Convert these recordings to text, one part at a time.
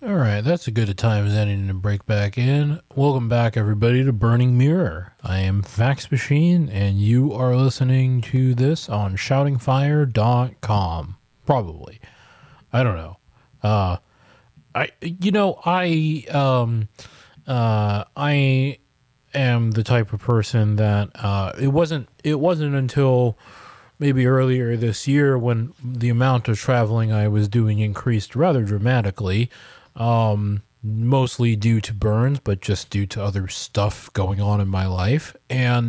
All right, that's a good a time as any to break back in. Welcome back, everybody, to Burning Mirror. I am Fax Machine, and you are listening to this on shoutingfire.com. Probably. I don't know. I am the type of person that it wasn't until maybe earlier this year when the amount of traveling I was doing increased rather dramatically, mostly due to burns, but just due to other stuff going on in my life. And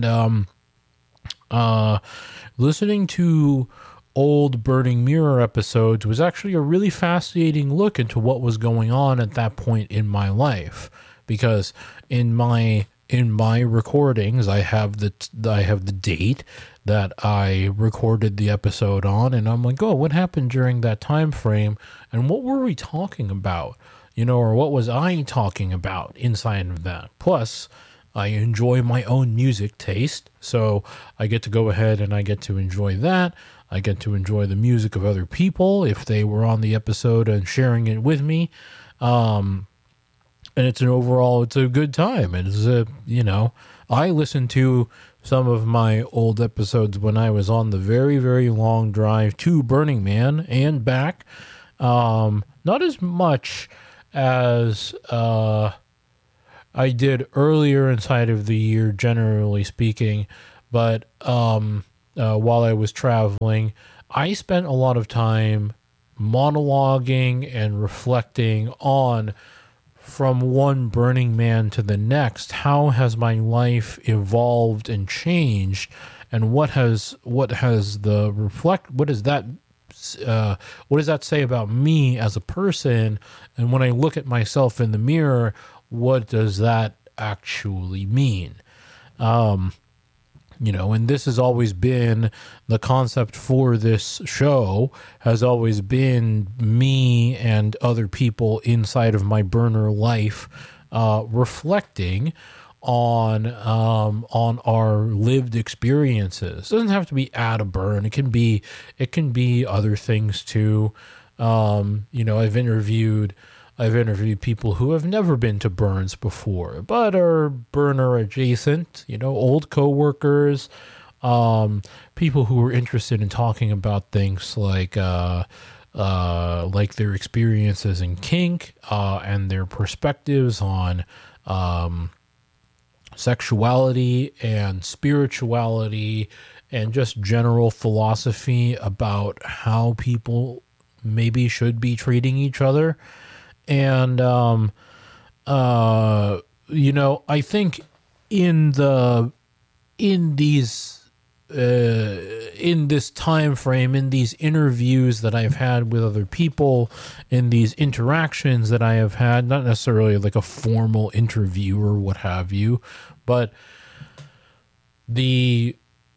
listening to old Burning Mirror episodes was actually a really fascinating look into what was going on at that point in my life, because in my recordings I have the date that I recorded the episode on, and I'm like, oh, what happened during that time frame, and what were we talking about, or what was I talking about inside of that. Plus, I enjoy my own music taste, so I get to go ahead and I get to enjoy that. I get to enjoy the music of other people if they were on the episode and sharing it with me. And it's a good time. I listened to some of my old episodes when I was on the very, very long drive to Burning Man and back. Not as much as I did earlier inside of the year, generally speaking, but while I was traveling, I spent a lot of time monologuing and reflecting on, from one Burning Man to the next, how has my life evolved and changed, and what does that say about me as a person? And when I look at myself in the mirror, what does that actually mean? And this has always been the concept for this show, has always been me and other people inside of my burner life reflecting on our lived experiences. It doesn't have to be at a burn. It can be other things too. I've interviewed people who have never been to burns before, but are burner adjacent, old coworkers, people who are interested in talking about things like their experiences in kink, and their perspectives on, sexuality and spirituality and just general philosophy about how people maybe should be treating each other. And, I think in this time frame, in these interviews that I've had with other people, in these interactions that I have had, not necessarily like a formal interview or what have you, but the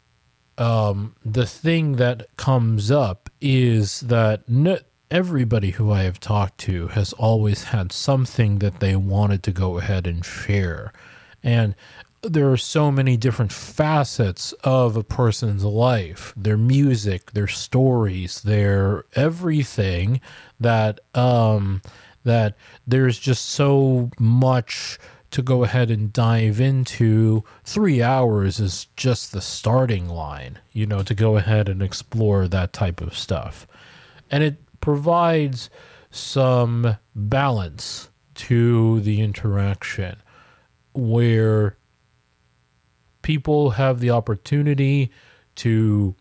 thing that comes up is that everybody who I have talked to has always had something that they wanted to go ahead and share. And there are so many different facets of a person's life, their music, their stories, their everything, that there's just so much to go ahead and dive into. 3 hours is just the starting line, to go ahead and explore that type of stuff. And it provides some balance to the interaction where people have the opportunity to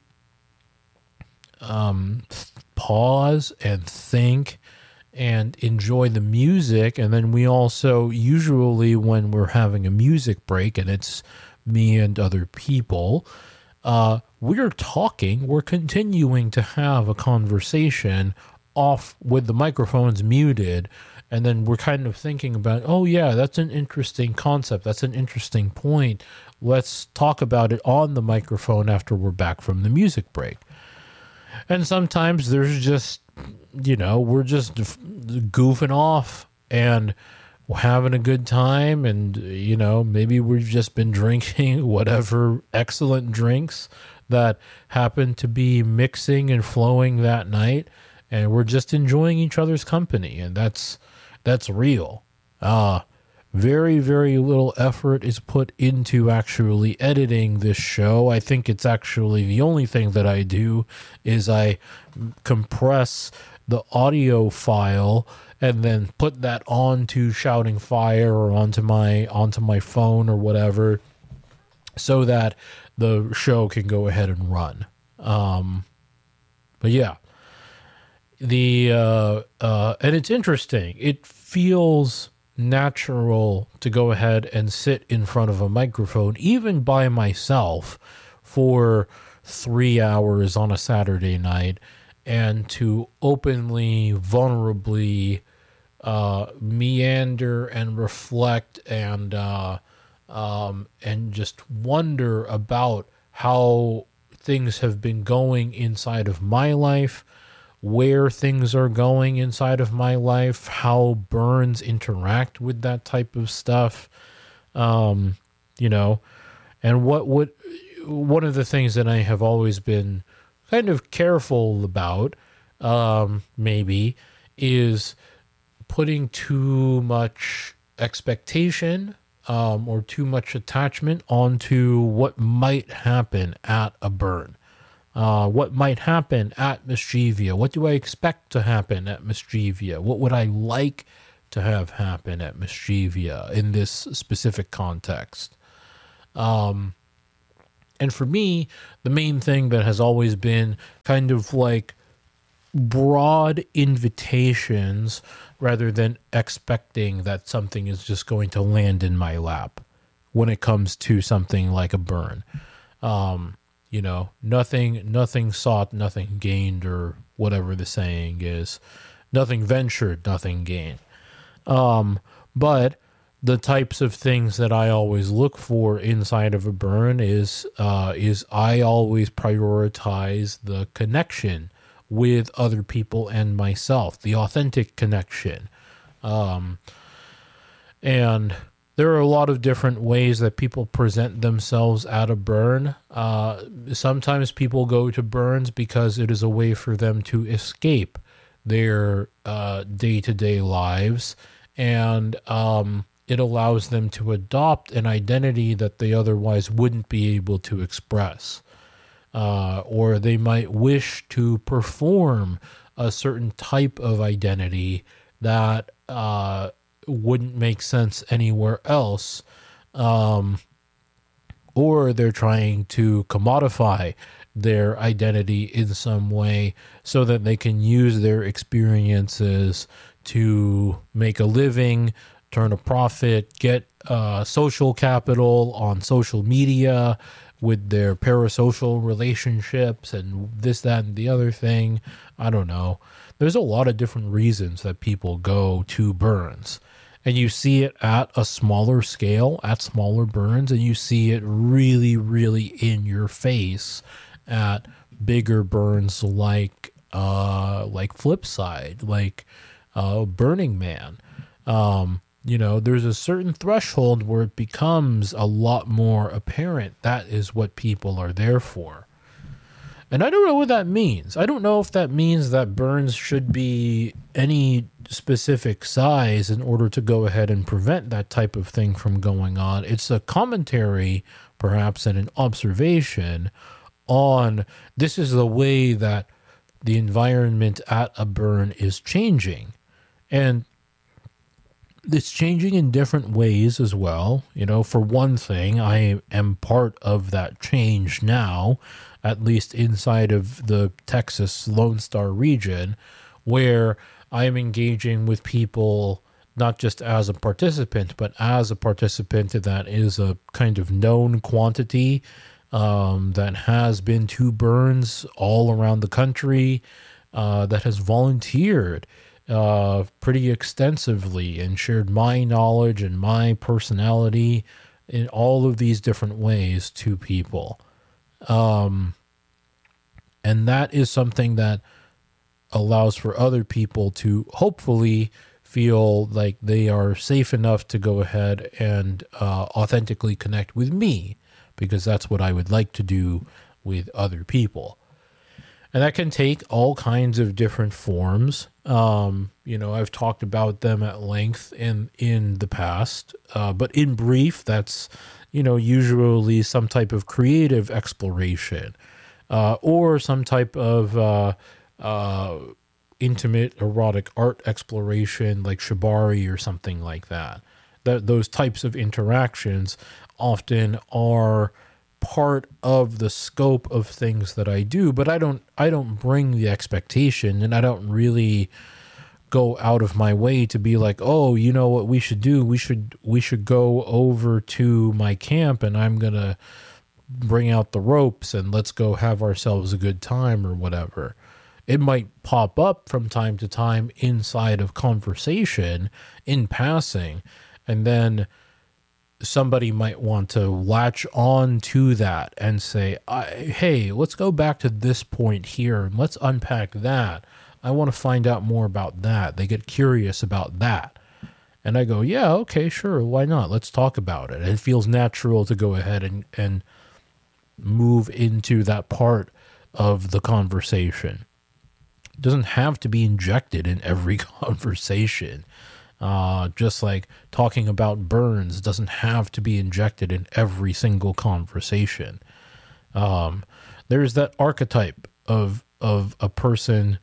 pause and think and enjoy the music. And then we also, usually when we're having a music break and it's me and other people, we're continuing to have a conversation off with the microphones muted, and then we're kind of thinking about, oh yeah, that's an interesting concept, that's an interesting point, let's talk about it on the microphone after we're back from the music break. And sometimes there's just, we're just goofing off and having a good time, and maybe we've just been drinking whatever excellent drinks that happen to be mixing and flowing that night, and we're just enjoying each other's company. And that's that's real. Very, very little effort is put into actually editing this show. I think it's actually the only thing that I do is I compress the audio file and then put that onto Shouting Fire or onto my phone or whatever, so that the show can go ahead and run. But yeah, and it's interesting. It feels natural to go ahead and sit in front of a microphone, even by myself, for 3 hours on a Saturday night, and to openly, vulnerably meander and reflect and just wonder about how things have been going inside of my life, where things are going inside of my life, how burns interact with that type of stuff, and one of the things that I have always been kind of careful about, maybe, is putting too much expectation or too much attachment onto what might happen at a burn. What might happen at Mischievia? What do I expect to happen at Mischievia? What would I like to have happen at Mischievia in this specific context? And for me, the main thing that has always been kind of like broad invitations rather than expecting that something is just going to land in my lap when it comes to something like a burn. Nothing sought, nothing gained, or whatever the saying is. Nothing ventured, nothing gained. But the types of things that I always look for inside of a burn is I always prioritize the connection with other people and myself, the authentic connection. And there are a lot of different ways that people present themselves at a burn. Sometimes people go to burns because it is a way for them to escape their day-to-day lives, and it allows them to adopt an identity that they otherwise wouldn't be able to express. Or they might wish to perform a certain type of identity that wouldn't make sense anywhere else, or they're trying to commodify their identity in some way so that they can use their experiences to make a living, turn a profit, get social capital on social media with their parasocial relationships and this, that, and the other thing. I don't know. There's a lot of different reasons that people go to burns. And you see it at a smaller scale, at smaller burns, and you see it really, really in your face at bigger burns like Flipside, like Burning Man. There's a certain threshold where it becomes a lot more apparent that is what people are there for. And I don't know what that means. I don't know if that means that burns should be any specific size in order to go ahead and prevent that type of thing from going on. It's a commentary, perhaps, and an observation on this is the way that the environment at a burn is changing. And it's changing in different ways as well. For one thing, I am part of that change now, at least inside of the Texas Lone Star region, where I am engaging with people not just as a participant, but as a participant that is a kind of known quantity that has been to burns all around the country, that has volunteered pretty extensively and shared my knowledge and my personality in all of these different ways to people. And that is something that allows for other people to hopefully feel like they are safe enough to go ahead and authentically connect with me, because that's what I would like to do with other people. And that can take all kinds of different forms. I've talked about them at length in the past, but in brief, that's, usually some type of creative exploration, or some type of intimate erotic art exploration, like shibari or something like that. Those types of interactions often are part of the scope of things that I do, but I don't bring the expectation, and I don't really go out of my way to be like, oh, you know what we should do? We should go over to my camp and I'm going to bring out the ropes and let's go have ourselves a good time or whatever. It might pop up from time to time inside of conversation in passing, and then somebody might want to latch on to that and say, hey, let's go back to this point here and let's unpack that. I want to find out more about that. They get curious about that. And I go, yeah, okay, sure, why not? Let's talk about it. And it feels natural to go ahead and move into that part of the conversation. It doesn't have to be injected in every conversation. Just like talking about burns doesn't have to be injected in every single conversation. There's that archetype of a person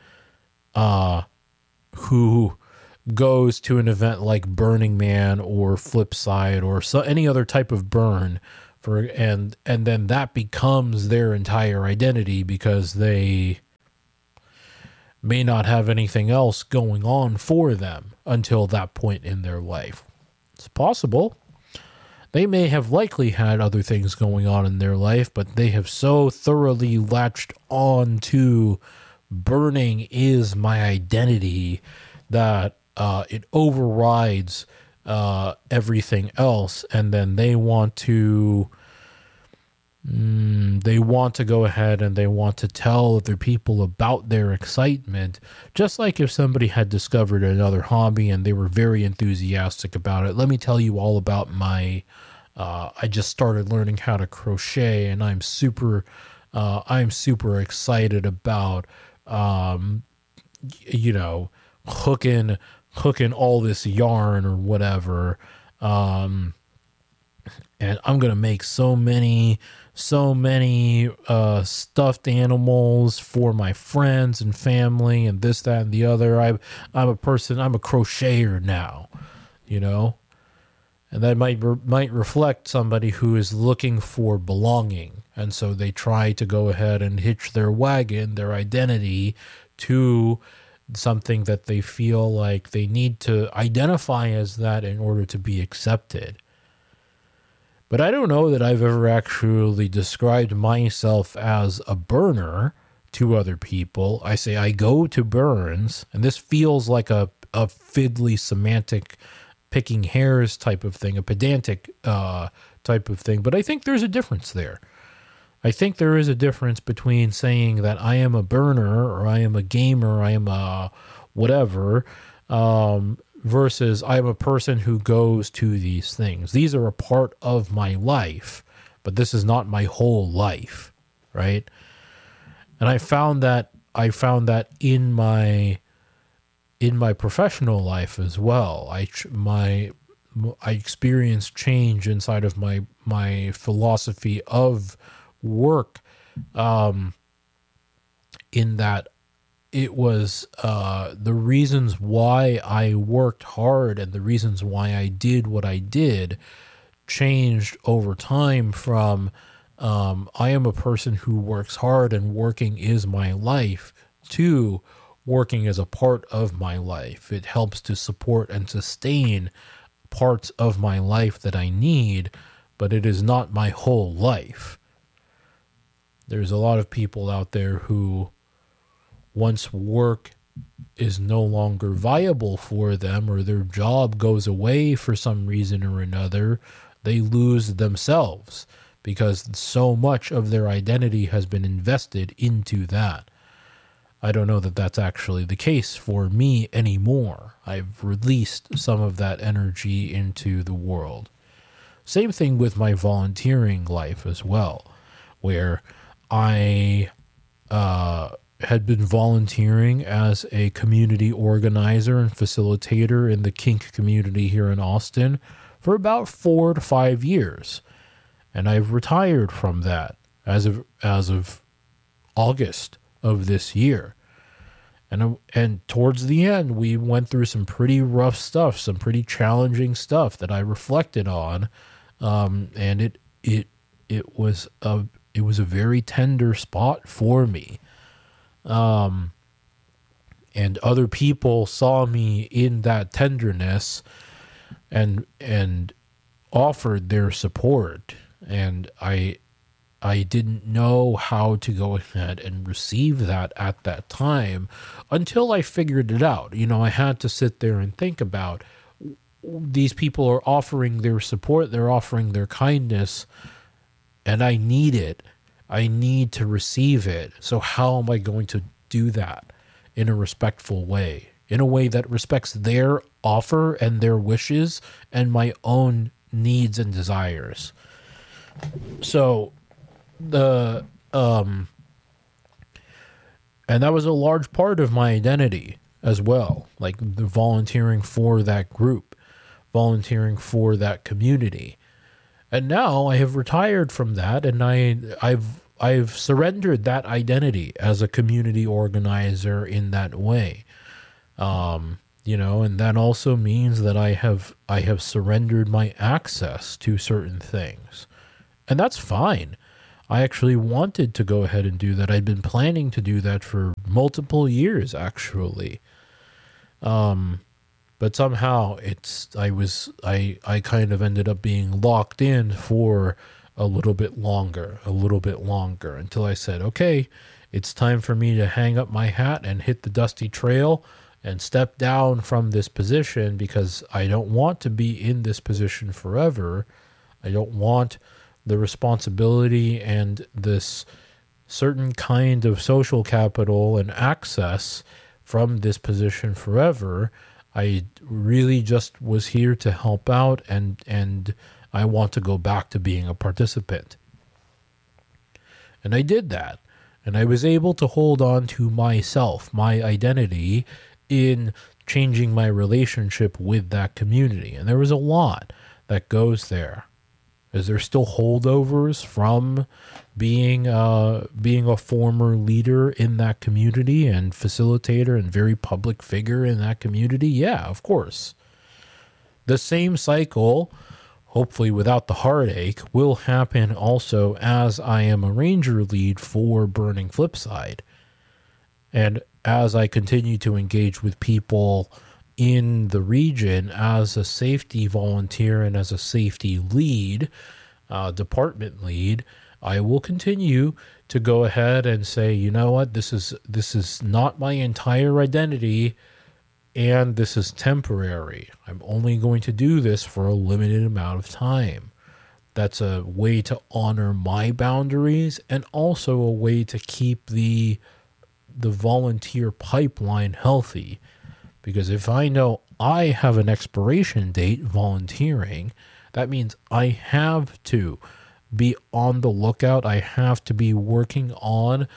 who goes to an event like Burning Man or Flipside or any other type of burn and then that becomes their entire identity because they may not have anything else going on for them until that point in their life. It's possible. They may have likely had other things going on in their life, but they have so thoroughly latched on to burning is my identity that it overrides everything else, and then they want to go ahead and they want to tell other people about their excitement, just like if somebody had discovered another hobby and they were very enthusiastic about it. Let me tell you all about my I just started learning how to crochet and I'm super excited about hooking all this yarn or whatever, and I'm gonna make so many stuffed animals for my friends and family and this, that, and the other. I'm a crocheter now, and that might reflect somebody who is looking for belonging, and so they try to go ahead and hitch their wagon, their identity, to something that they feel like they need to identify as that in order to be accepted. But I don't know that I've ever actually described myself as a burner to other people. I say I go to burns, and this feels like a fiddly semantic picking hairs type of thing, a pedantic type of thing. But I think there's a difference there. I think there is a difference between saying that I am a burner or I am a gamer, I am a whatever, versus I'm a person who goes to these things. These are a part of my life, but this is not my whole life, right? And I found that in my professional life as well. I experienced change inside of my philosophy of work, in that it was the reasons why I worked hard and the reasons why I did what I did changed over time from I am a person who works hard and working is my life to working as a part of my life. It helps to support and sustain parts of my life that I need, but it is not my whole life. There's a lot of people out there who, once work is no longer viable for them or their job goes away for some reason or another, they lose themselves because so much of their identity has been invested into that. I don't know that that's actually the case for me anymore. I've released some of that energy into the world. Same thing with my volunteering life as well, where I had been volunteering as a community organizer and facilitator in the kink community here in Austin for about 4 to 5 years. And I've retired from that as of August of this year. And towards the end, we went through some pretty rough stuff, some pretty challenging stuff that I reflected on, and it was a very tender spot for me. And other people saw me in that tenderness, and offered their support, and I didn't know how to go ahead and receive that at that time until I figured it out. I had to sit there and think about, these people are offering their support, they're offering their kindness, and I need it. I need to receive it. So how am I going to do that in a respectful way, in a way that respects their offer and their wishes and my own needs and desires? So and that was a large part of my identity as well, like the volunteering for that group, volunteering for that community. And now I have retired from that, and I've surrendered that identity as a community organizer in that way. And that also means that I have surrendered my access to certain things. And that's fine. I actually wanted to go ahead and do that. I'd been planning to do that for multiple years, actually. But somehow I kind of ended up being locked in for a little bit longer, until I said, okay, it's time for me to hang up my hat and hit the dusty trail and step down from this position, because I don't want to be in this position forever. I don't want the responsibility and this certain kind of social capital and access from this position forever. I really just was here to help out, and I want to go back to being a participant. And I did that. And I was able to hold on to myself, my identity, in changing my relationship with that community. And there was a lot that goes there. Is there still holdovers from being a former leader in that community and facilitator and very public figure in that community? Yeah, of course. The same cycle, hopefully without the heartache, will happen also as I am a ranger lead for Burning Flipside. And as I continue to engage with people in the region as a safety volunteer and as a safety lead, department lead, I will continue to go ahead and say, you know what, this is not my entire identity, and this is temporary. I'm only going to do this for a limited amount of time. That's a way to honor my boundaries, and also a way to keep the volunteer pipeline healthy. Because if I know I have an expiration date volunteering, that means I have to be on the lookout. I have to be working on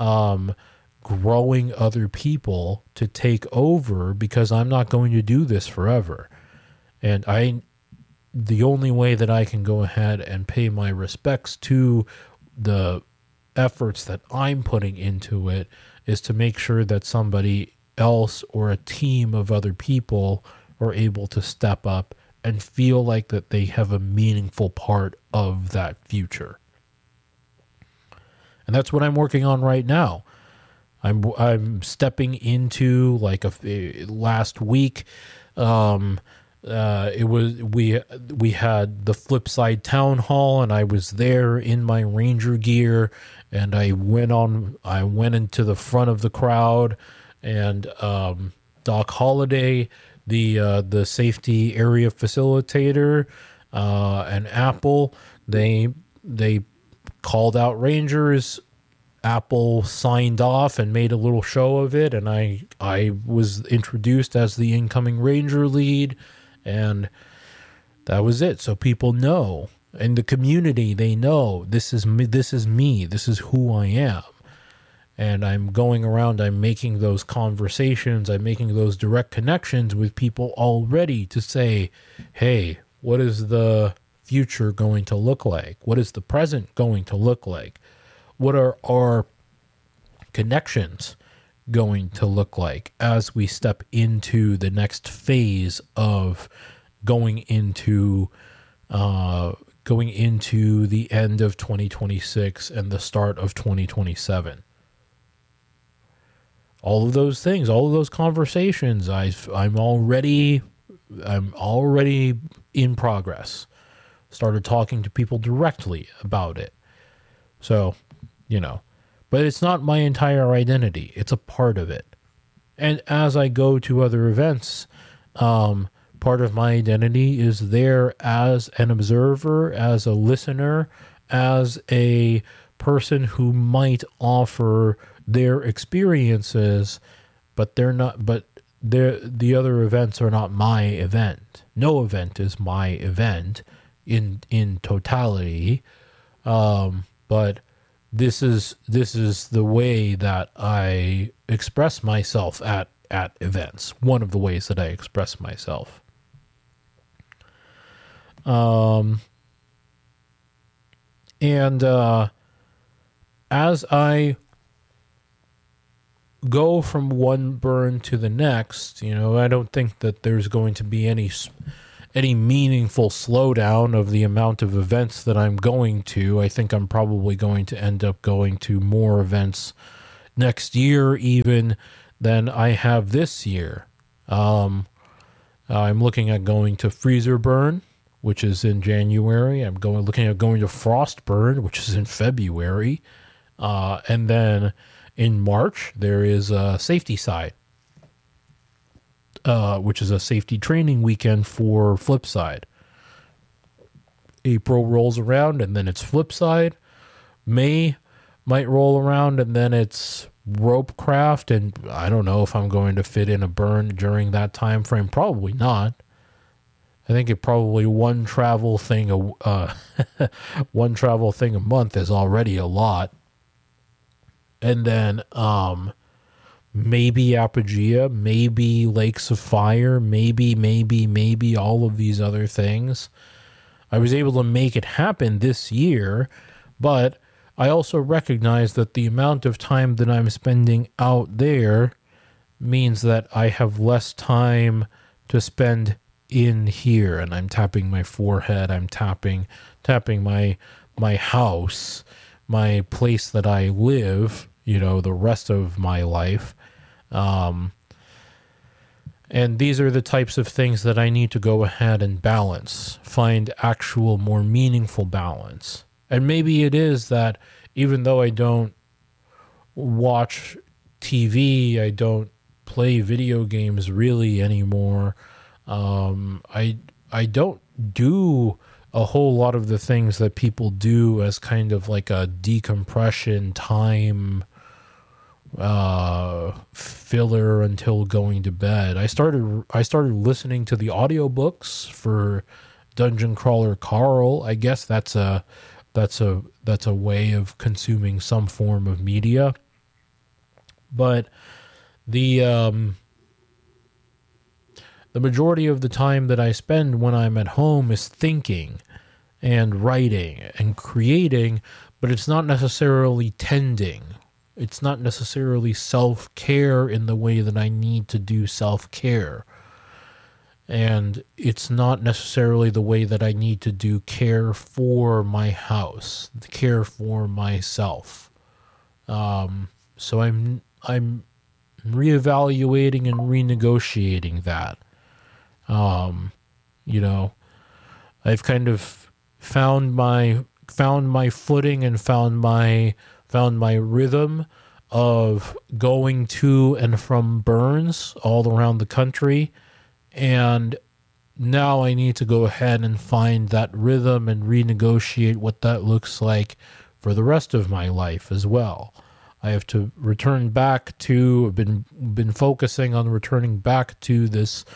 growing other people to take over, because I'm not going to do this forever. And the only way that I can go ahead and pay my respects to the efforts that I'm putting into it is to make sure that somebody else or a team of other people are able to step up and feel like that they have a meaningful part of that future. And that's what I'm working on right now. I'm stepping into, like, last week, it was we had the Flipside Town Hall, and I was there in my ranger gear, and I went into the front of the crowd, and Doc Holliday, the safety area facilitator, and Apple, they called out rangers. Apple signed off and made a little show of it, and I was introduced as the incoming ranger lead, and that was it. So people know, in the community, they know this is me, this is who I am. And I'm going around, I'm making those conversations, I'm making those direct connections with people already to say, hey, what is the future going to look like? What is the present going to look like? What are our connections going to look like as we step into the next phase of going into the end of 2026 and the start of 2027? All of those things, all of those conversations, I'm already in progress. Started talking to people directly about it. So, but it's not my entire identity. It's a part of it. And as I go to other events, part of my identity is there as an observer, as a listener, as a person who might offer their experiences, but the other events are not my event. No event is my event in totality. But this is the way that I express myself at events. One of the ways that I express myself. As I go from one burn to the next, I don't think that there's going to be any meaningful slowdown of the amount of events that I'm going to. I think I'm probably going to end up going to more events next year even than I have this year. I'm looking at going to Freezer Burn, which is in January. I'm looking at going to Frost Burn, which is in February. And then in March, there is a Safety Side, which is a safety training weekend for Flipside. April rolls around, and then it's Flipside. May might roll around, and then it's Rope Craft, and I don't know if I'm going to fit in a burn during that time frame. Probably not. I think it probably one travel thing a month is already a lot. And then maybe Apogea, maybe Lakes of Fire, maybe all of these other things. I was able to make it happen this year, but I also recognize that the amount of time that I'm spending out there means that I have less time to spend in here. And I'm tapping my forehead, I'm tapping my house, my place that I live, the rest of my life. And these are the types of things that I need to go ahead and balance, find actual more meaningful balance. And maybe it is that even though I don't watch TV, I don't play video games really anymore, I don't do a whole lot of the things that people do as kind of like a decompression time filler until going to bed. I started listening to the audiobooks for Dungeon Crawler Carl. I guess that's a way of consuming some form of media. But the majority of the time that I spend when I'm at home is thinking and writing and creating, but it's not necessarily tending. It's not necessarily self-care in the way that I need to do self-care. And it's not necessarily the way that I need to do care for my house, care for myself. So I'm reevaluating and renegotiating that. I've kind of found my footing and found my rhythm of going to and from burns all around the country. And now I need to go ahead and find that rhythm and renegotiate what that looks like for the rest of my life as well. I have to return back to, been focusing on returning back to this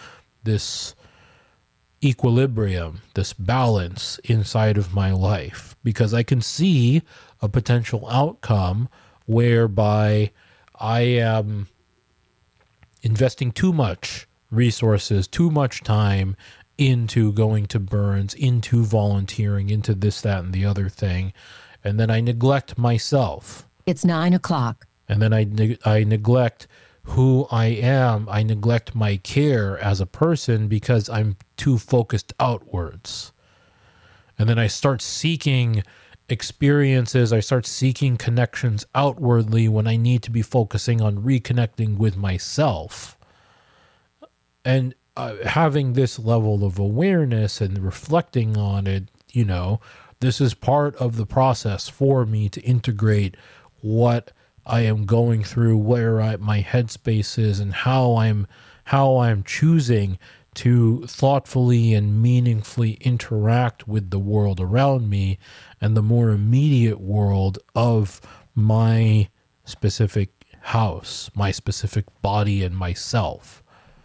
equilibrium, this balance inside of my life, because I can see a potential outcome whereby I am investing too much resources, too much time into going to burns, into volunteering, into this, that, and the other thing. And then I neglect myself. It's 9 o'clock. And then I neglect who I am. I neglect my care as a person because I'm too focused outwards. And then I start seeking experiences. I start seeking connections outwardly when I need to be focusing on reconnecting with myself. And having this level of awareness and reflecting on it, you know, this is part of the process for me to integrate what I am going through, where my headspace is, and how I'm choosing to thoughtfully and meaningfully interact with the world around me and the more immediate world of my specific house, my specific body, and myself.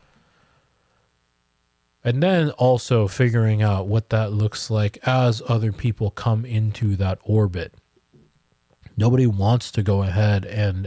And then also figuring out what that looks like as other people come into that orbit. Nobody wants to go ahead and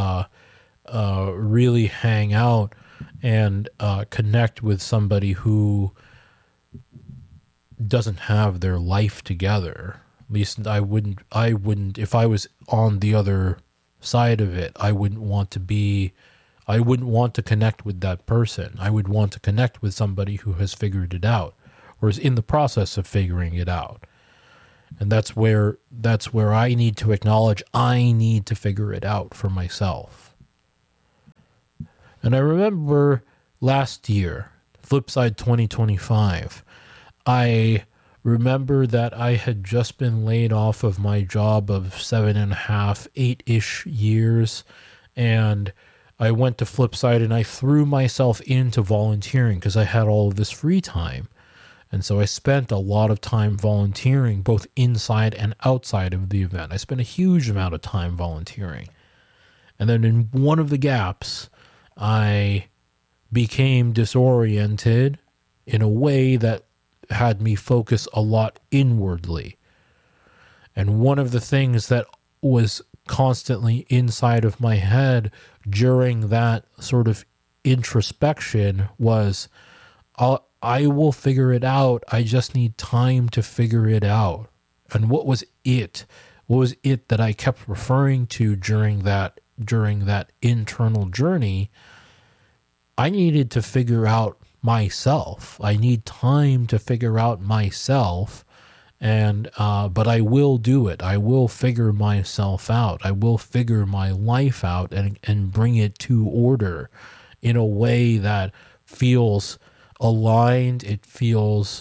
really hang out and connect with somebody who doesn't have their life together. At least I wouldn't, if I was on the other side of it, I wouldn't want to connect with that person. I would want to connect with somebody who has figured it out or is in the process of figuring it out. And that's where I need to acknowledge I need to figure it out for myself. And I remember last year, Flipside 2025, I remember that I had just been laid off of my job of 7.5, 8-ish years, and I went to Flipside and I threw myself into volunteering because I had all of this free time. And so I spent a lot of time volunteering, both inside and outside of the event. I spent a huge amount of time volunteering. And then in one of the gaps, I became disoriented in a way that had me focus a lot inwardly. And one of the things that was constantly inside of my head during that sort of introspection was, I will figure it out. I just need time to figure it out. And what was it? What was it that I kept referring to during that internal journey? I needed to figure out myself. I need time to figure out myself. And but I will do it. I will figure myself out. I will figure my life out and bring it to order in a way that feels aligned. It feels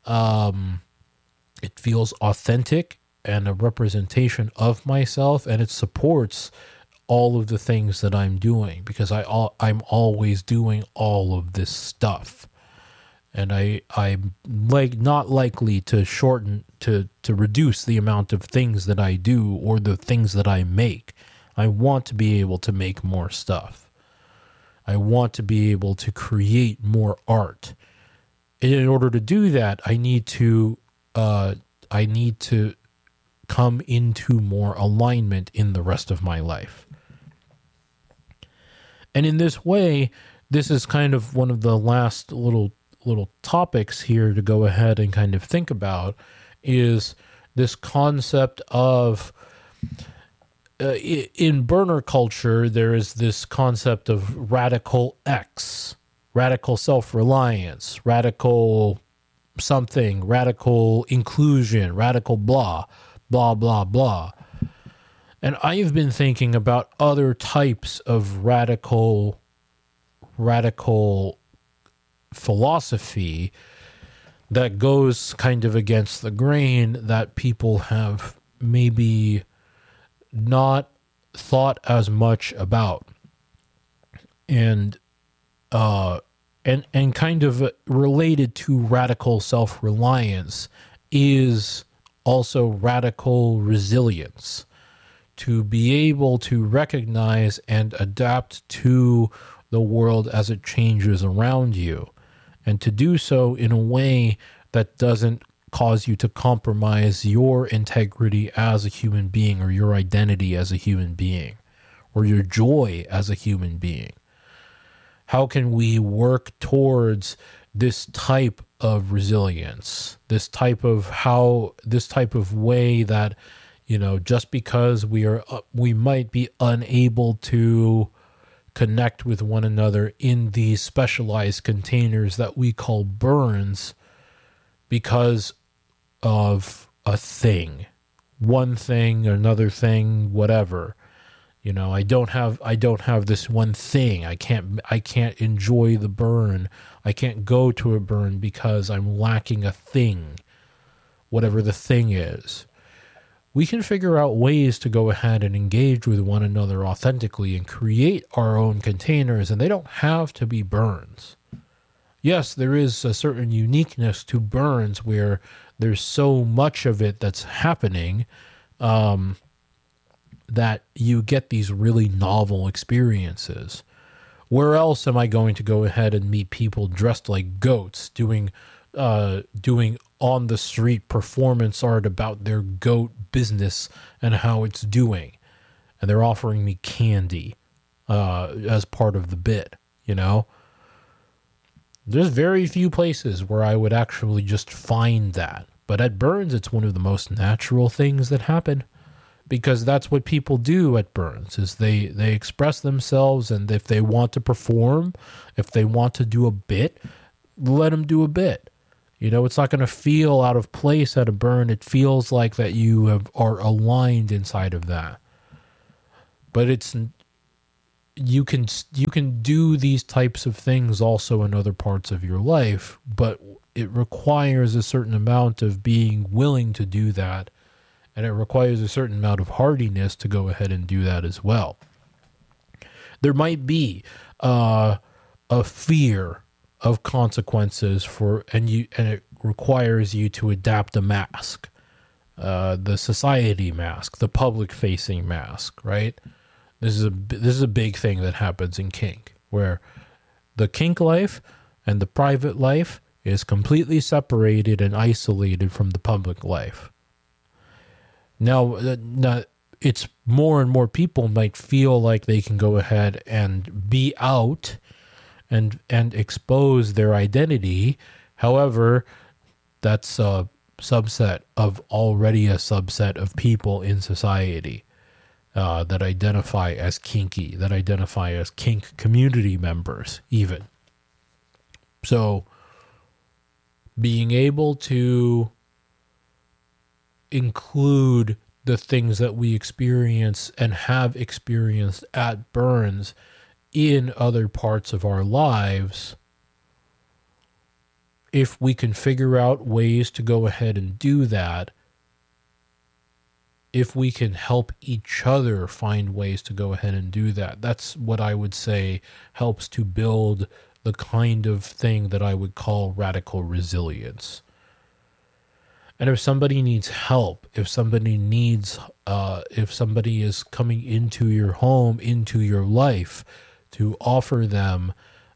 authentic and a representation of myself, and it supports all of the things that I'm doing, because I'm always doing all of this stuff. And I'm not likely to reduce the amount of things that I do or the things that I make. I want to be able to make more stuff. I want to be able to create more art. And in order to do that, I need to come into more alignment in the rest of my life. And in this way, this is kind of one of the last little topics here to go ahead and kind of think about, is this concept of in burner culture, there is this concept of radical X, radical self-reliance, radical something, radical inclusion, radical blah, blah, blah, blah. And I've been thinking about other types of radical philosophy that goes kind of against the grain, that people have maybe not thought as much about, and kind of related to radical self-reliance is also radical resilience, to be able to recognize and adapt to the world as it changes around you, and to do so in a way that doesn't cause you to compromise your integrity as a human being or your identity as a human being. or your joy as a human being? How can we work towards this type of resilience, this type of way that, just because we might be unable to connect with one another in these specialized containers that we call burns because of a thing, one thing, another thing, whatever. I don't have this one thing. I can't enjoy the burn. I can't go to a burn because I'm lacking a thing, whatever the thing is. We can figure out ways to go ahead and engage with one another authentically and create our own containers, and they don't have to be burns. Yes, there is a certain uniqueness to burns where there's so much of it that's happening that you get these really novel experiences. Where else am I going to go ahead and meet people dressed like goats doing on the street performance art about their goat business and how it's doing, and they're offering me candy as part of the bit? There's very few places where I would actually just find that, but at Burns it's one of the most natural things that happen, because that's what people do at Burns, is they express themselves, and if they want to perform, if they want to do a bit, let them do a bit. It's not going to feel out of place at a burn. It feels like that you are aligned inside of that. But you can do these types of things also in other parts of your life, but it requires a certain amount of being willing to do that, and it requires a certain amount of hardiness to go ahead and do that as well. There might be a fear of consequences and it requires you to adapt a mask, the society mask, the public-facing mask, right? This is a big thing that happens in kink, where the kink life and the private life is completely separated and isolated from the public life. Now, it's more and more people might feel like they can go ahead and be out and expose their identity. However, that's a subset of people in society that identify as kinky, that identify as kink community members even. So being able to include the things that we experience and have experienced at Burns in other parts of our lives, if we can figure out ways to go ahead and do that, if we can help each other find ways to go ahead and do that, that's what I would say helps to build the kind of thing that I would call radical resilience. And if somebody needs help, if somebody is coming into your home, into your life, to offer them,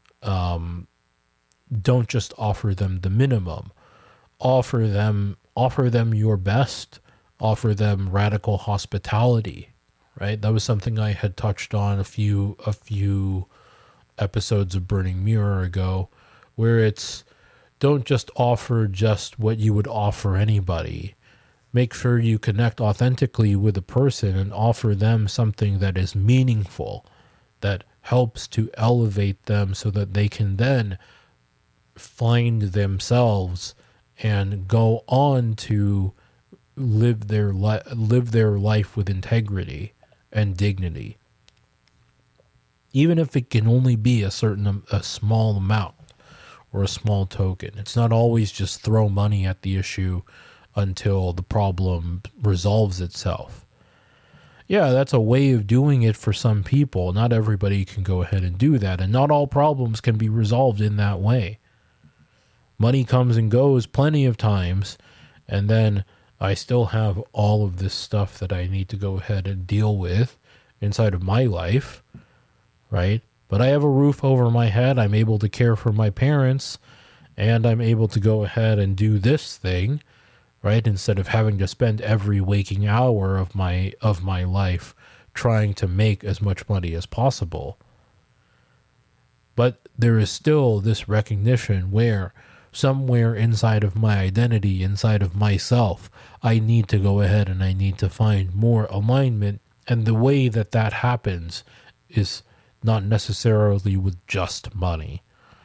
don't just offer them the minimum. Offer them your best. Offer them radical hospitality, right? That was something I had touched on a few episodes of Burning Mirror ago, where it's, don't just offer just what you would offer anybody. Make sure you connect authentically with a person and offer them something that is meaningful, that helps to elevate them so that they can then find themselves and go on to live their life with integrity and dignity. Even if it can only be a small amount or a small token. It's not always just throw money at the issue until the problem resolves itself. Yeah, that's a way of doing it for some people. Not everybody can go ahead and do that, and not all problems can be resolved in that way. Money comes and goes plenty of times, and then I still have all of this stuff that I need to go ahead and deal with inside of my life, right? But I have a roof over my head. I'm able to care for my parents, and I'm able to go ahead and do this thing, right? Instead of having to spend every waking hour of my life trying to make as much money as possible. But there is still this recognition where somewhere inside of my identity, inside of myself, I need to go ahead and I need to find more alignment. And the way that that happens is not necessarily with just money.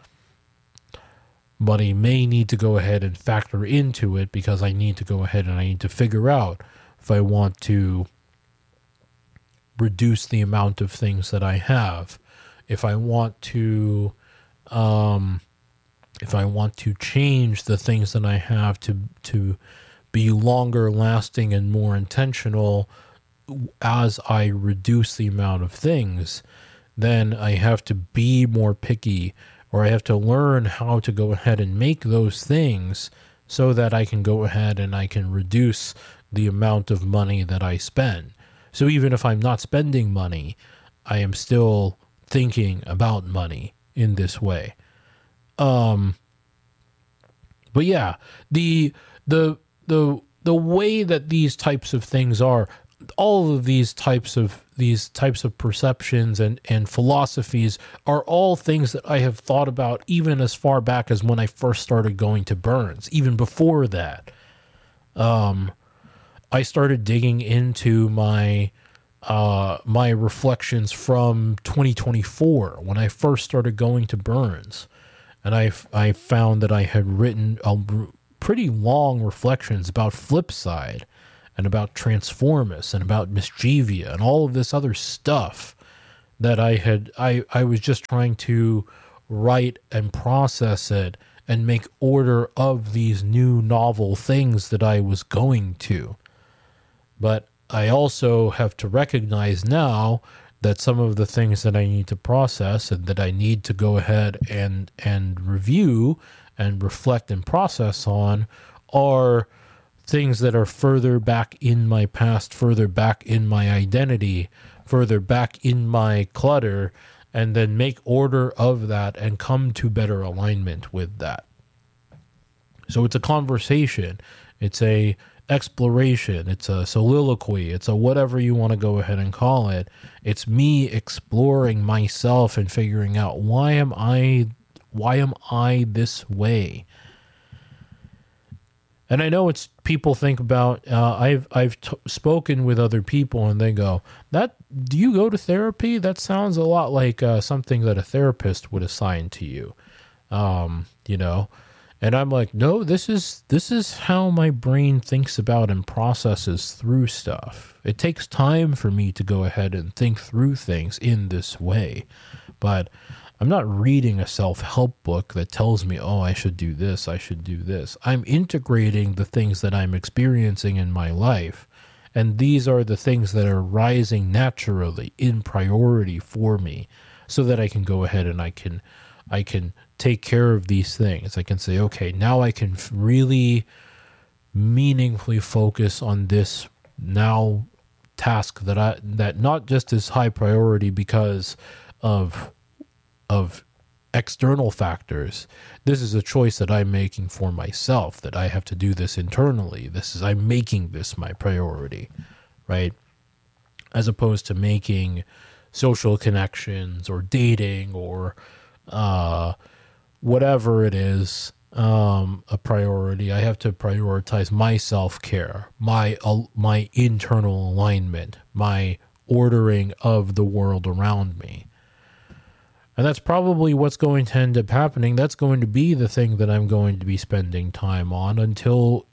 Money may need to go ahead and factor into it because I need to go ahead and I need to figure out if I want to reduce the amount of things that I have, if I want to change the things that I have to be longer lasting and more intentional as I reduce the amount of things, then I have to be more picky, or I have to learn how to go ahead and make those things so that I can go ahead and I can reduce the amount of money that I spend. So even if I'm not spending money, I am still thinking about money in this way. But yeah, the way that these types of things are, all of these types of perceptions and philosophies are all things that I have thought about even as far back as when I first started going to Burns. Even before that, I started digging into my reflections from 2024 when I first started going to Burns, and I found that I had written pretty long reflections about Flipside and about Transformus and about Mischievia and all of this other stuff that I was just trying to write and process it and make order of these new novel things that I was going to. But I also have to recognize now that some of the things that I need to process and that I need to go ahead and review and reflect and process on are things that are further back in my past, further back in my identity, further back in my clutter, and then make order of that and come to better alignment with that. So it's a conversation. It's a exploration. It's a soliloquy. It's a whatever you want to go ahead and call it. It's me exploring myself and figuring out why am I this way? And I know it's people think about. I've spoken with other people and they go, "That do you go to therapy? That sounds a lot like something that a therapist would assign to you." You know. And I'm like, no, this is how my brain thinks about and processes through stuff. It takes time for me to go ahead and think through things in this way. But I'm not reading a self-help book that tells me, oh, I should do this, I should do this. I'm integrating the things that I'm experiencing in my life. And these are the things that are rising naturally in priority for me so that I can go ahead and I can take care of these things. I can say, okay, now I can really meaningfully focus on this now task that not just is high priority because of external factors. This is a choice that I'm making for myself, that I have to do this internally. I'm making this my priority, right? As opposed to making social connections or dating or whatever it is, a priority. I have to prioritize my self-care, my internal alignment, my ordering of the world around me. And that's probably what's going to end up happening. That's going to be the thing that I'm going to be spending time on until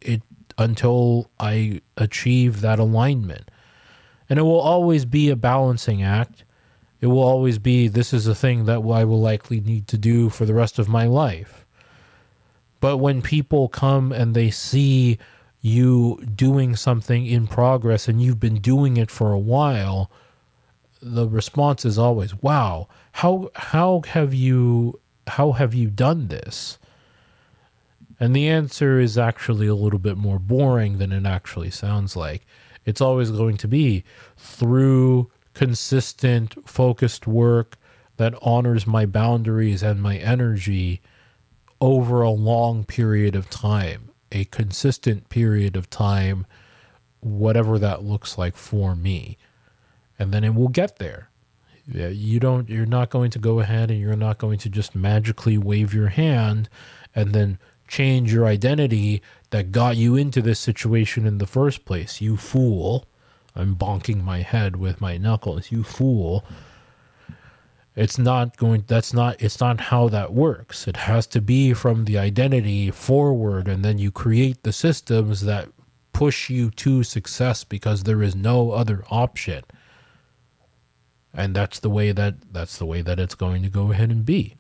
I achieve that alignment. And it will always be a balancing act. It will always be, this is a thing that I will likely need to do for the rest of my life. But when people come and they see you doing something in progress and you've been doing it for a while, the response is always, wow, how have you done this? And the answer is actually a little bit more boring than it actually sounds like. It's always going to be through consistent, focused work that honors my boundaries and my energy over a long period of time, a consistent period of time, whatever that looks like for me. and then it will get there. You're not going to go ahead and you're not going to just magically wave your hand and then change your identity that got you into this situation in the first place. You fool. I'm bonking my head with my knuckles. You fool. It's not how that works. It has to be from the identity forward, and then you create the systems that push you to success because there is no other option. And that's the way that it's going to go ahead and be.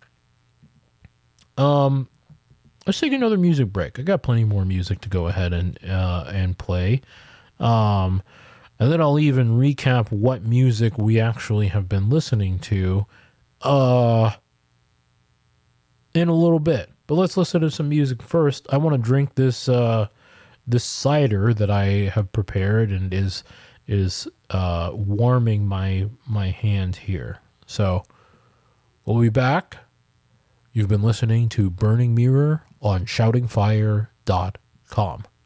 Let's take another music break. I got plenty more music to go ahead and play. And then I'll even recap what music we actually have been listening to in a little bit. But let's listen to some music first. I want to drink this this cider that I have prepared and is warming my hand here. So we'll be back. You've been listening to Burning Mirror on shoutingfire.com.